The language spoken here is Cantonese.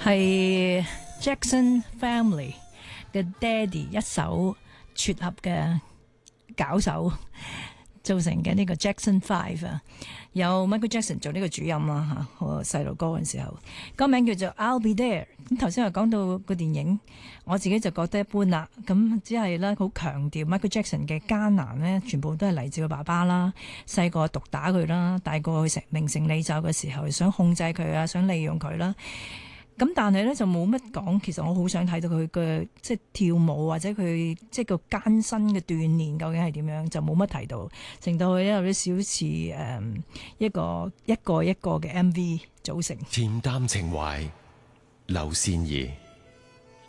係 Jackson Family 嘅爹哋一手撮合嘅搞手造成嘅呢個 Jackson 5啊，有 Michael Jackson 做呢個主音啦嚇，我細路哥嗰陣時候，個名叫做 I'll Be There。咁頭先我講到個電影，我自己就覺得一般啦。咁只係咧好強調 Michael Jackson 嘅艱難呢，全部都係嚟自佢爸爸啦。細個毒打佢啦，大個去名成利就嘅時候，想控制佢啊，想利用佢啦。咁但係咧就冇乜講，其實我好想睇到佢嘅即係跳舞或者佢即係個艱辛嘅鍛鍊究竟係點樣，就冇乜提到，成到佢有啲小似一個嘅 MV 組成。 恬淡情懷，劉善儀。